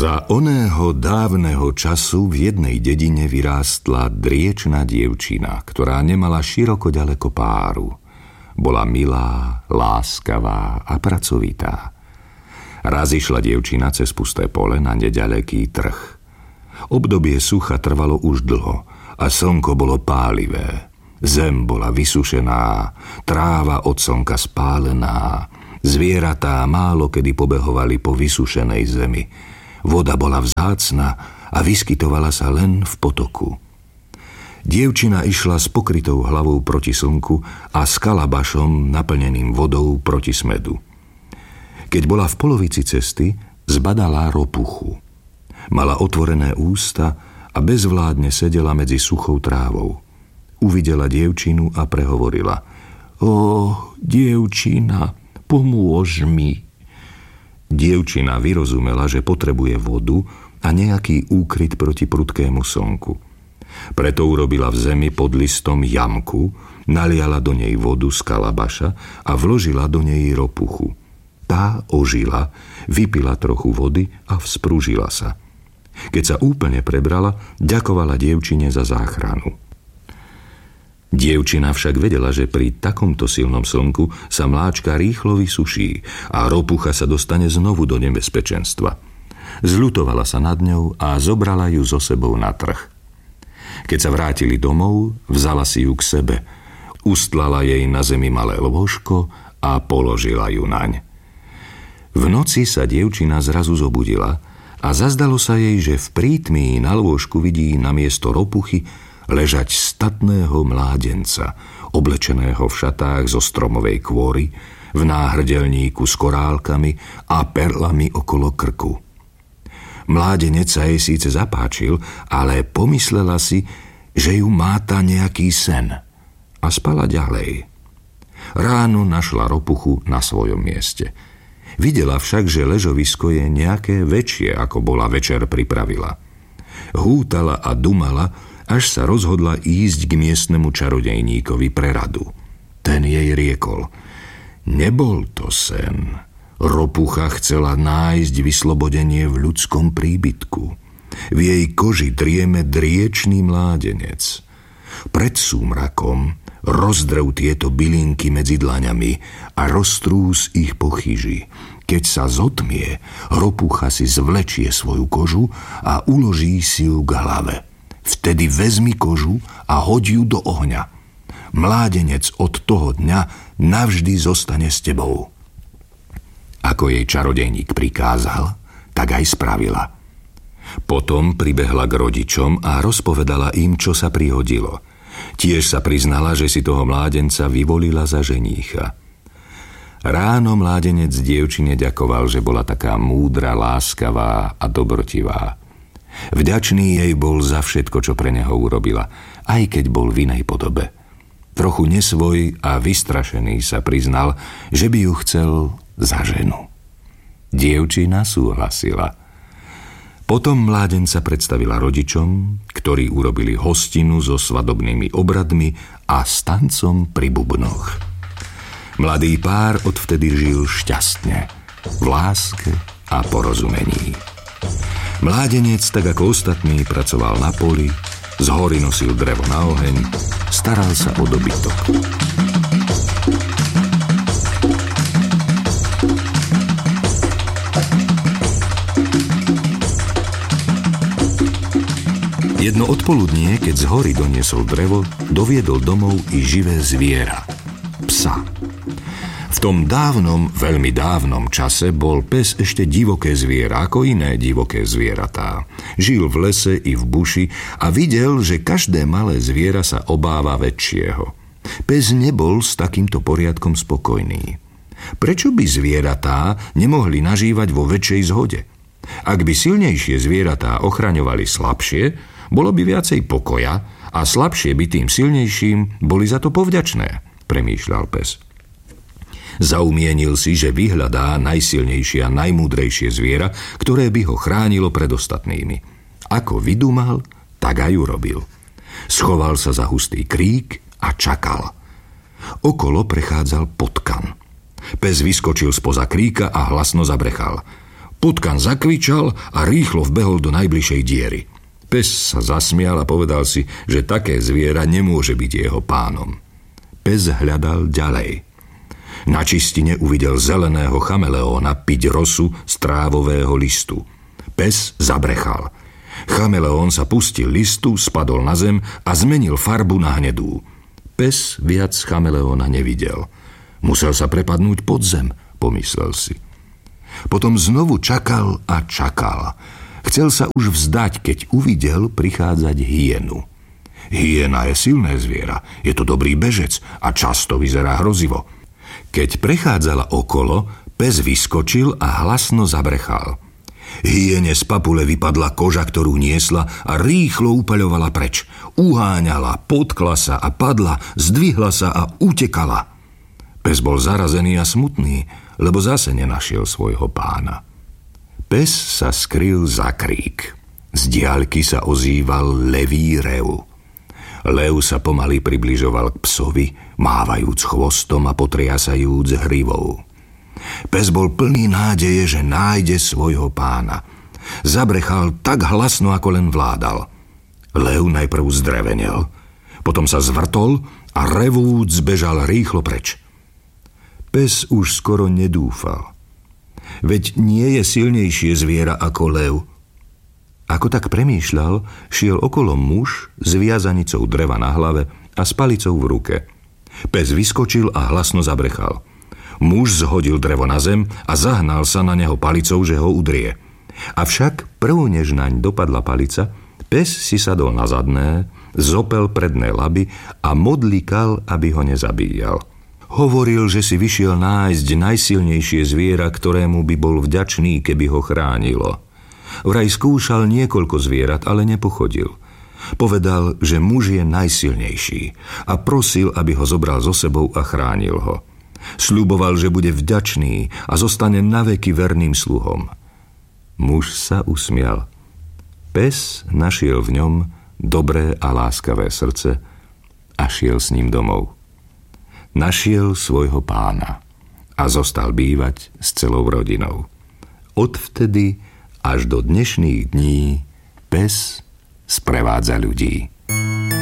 Za oného dávneho času v jednej dedine vyrástla driečna dievčina, ktorá nemala široko ďaleko páru. Bola milá, láskavá a pracovitá. Raz išla dievčina cez pusté pole na neďaleký trh. Obdobie sucha trvalo už dlho a slnko bolo pálivé. Zem bola vysušená, tráva od slnka spálená, zvieratá málo kedy pobehovali po vysušenej zemi. Voda bola vzácna a vyskytovala sa len v potoku. Dievčina išla s pokrytou hlavou proti slnku a s kalabašom naplneným vodou proti smedu. Keď bola v polovici cesty, zbadala ropuchu. Mala otvorené ústa a bezvládne sedela medzi suchou trávou. Uvidela dievčinu a prehovorila: Ó, dievčina, pomôž mi. Dievčina vyrozumela, že potrebuje vodu a nejaký úkryt proti prudkému slnku. Preto urobila v zemi pod listom jamku, naliala do nej vodu z kalabaša a vložila do nej ropuchu. Tá ožila, vypila trochu vody a vzprúžila sa. Keď sa úplne prebrala, ďakovala dievčine za záchranu. Dievčina však vedela, že pri takomto silnom slnku sa mláčka rýchlo vysuší a ropucha sa dostane znovu do nebezpečenstva. Zľutovala sa nad ňou a zobrala ju so sebou na trh. Keď sa vrátili domov, vzala si ju k sebe, ustlala jej na zemi malé lôžko a položila ju naň. V noci sa dievčina zrazu zobudila a zazdalo sa jej, že v prítmí na lôžku vidí namiesto ropuchy ležať statného mládenca, oblečeného v šatách zo stromovej kôry, v náhrdelníku s korálkami a perlami okolo krku. Mládenec sa jej síce zapáčil, ale pomyslela si, že ju máta nejaký sen a spala ďalej. Ráno našla ropuchu na svojom mieste. Videla však, že ležovisko je nejaké väčšie, ako bola večer pripravila. Hútala a dumala, až sa rozhodla ísť k miestnemu čarodejníkovi pre radu. Ten jej riekol: Nebol to sen. Ropucha chcela nájsť vyslobodenie v ľudskom príbytku. V jej koži drieme driečný mládenec. Pred súmrakom rozdrev tieto bylinky medzi dlaňami a roztrús ich po chyži. Keď sa zotmie, ropucha si zvlečie svoju kožu a uloží si ju k hlave. Vtedy vezmi kožu a hoď ju do ohňa. Mládenec od toho dňa navždy zostane s tebou. Ako jej čarodejník prikázal, tak aj spravila. Potom pribehla k rodičom a rozpovedala im, čo sa prihodilo. Tiež sa priznala, že si toho mládenca vyvolila za ženícha. Ráno mládenec dievčine ďakoval, že bola taká múdra, láskavá a dobrotivá. Vďačný jej bol za všetko, čo pre neho urobila, aj keď bol v inej podobe. Trochu nesvoj a vystrašený sa priznal, že by ju chcel za ženu. Dievčina súhlasila. Potom mládenca predstavila rodičom, ktorí urobili hostinu so svadobnými obradmi a s tancom pri bubnoch. Mladý pár odvtedy žil šťastne, v láske a porozumení. Mládenec, tak ako ostatní, pracoval na poli, z hory nosil drevo na oheň, staral sa o dobytok. Jedno odpoludnie, keď z hory doniesol drevo, doviedol domov i živé zviera, psa. V tom dávnom, veľmi dávnom čase bol pes ešte divoké zviera ako iné divoké zvieratá. Žil v lese i v buši a videl, že každé malé zviera sa obáva väčšieho. Pes nebol s takýmto poriadkom spokojný. Prečo by zvieratá nemohli nažívať vo väčšej zhode? Ak by silnejšie zvieratá ochraňovali slabšie, bolo by viacej pokoja a slabšie by tým silnejším boli za to povďačné, premýšľal pes. Zaumienil si, že vyhľadá najsilnejšie a najmúdrejšie zviera, ktoré by ho chránilo pred ostatnými. Ako vydúmal, tak aj urobil. Schoval sa za hustý krík a čakal. Okolo prechádzal potkan. Pes vyskočil spoza kríka a hlasno zabrechal. Potkan zakvičal a rýchlo vbehol do najbližšej diery. Pes sa zasmial a povedal si, že také zviera nemôže byť jeho pánom. Pes hľadal ďalej. Na čistine uvidel zeleného chameleóna piť rosu z trávového listu. Pes zabrechal. Chameleón sa pustil listu, spadol na zem a zmenil farbu na hnedú. Pes viac chameleóna nevidel. Musel sa prepadnúť pod zem, pomyslel si. Potom znovu čakal a čakal. Chcel sa už vzdať, keď uvidel prichádzať hyenu. Hyena je silné zviera, je to dobrý bežec a často vyzerá hrozivo. Keď prechádzala okolo, pes vyskočil a hlasno zabrechal. Hyene z papule vypadla koža, ktorú niesla a rýchlo upaľovala preč. Uháňala, potkla sa a padla, zdvihla sa a utekala. Pes bol zarazený a smutný, lebo zase nenašiel svojho pána. Pes sa skryl za krík. Z diaľky sa ozýval levý rev. Lev sa pomaly približoval k psovi, mávajúc chvostom a potriasajúc hrivou. Pes bol plný nádeje, že nájde svojho pána. Zabrechal tak hlasno, ako len vládal. Lev najprv zdrevenel, potom sa zvrtol a revúc bežal rýchlo preč. Pes už skoro nedúfal. Veď nie je silnejšie zviera ako lev. Ako tak premýšľal, šiel okolo muž s viazanicou dreva na hlave a s palicou v ruke. Pes vyskočil a hlasno zabrechal. Muž zhodil drevo na zem a zahnal sa na neho palicou, že ho udrie. Avšak prv než naň dopadla palica, pes si sadol na zadné, zopel predné laby a modlíkal, aby ho nezabíjal. Hovoril, že si vyšiel nájsť najsilnejšie zviera, ktorému by bol vďačný, keby ho chránilo. Vraj skúšal niekoľko zvierat, ale nepochodil. Povedal, že muž je najsilnejší a prosil, aby ho zobral so sebou a chránil ho. Sľuboval, že bude vďačný a zostane naveky verným sluhom. Muž sa usmial. Pes našiel v ňom dobré a láskavé srdce a šiel s ním domov. Našiel svojho pána a zostal bývať s celou rodinou. Odvtedy až do dnešných dní pes sprevádza ľudí.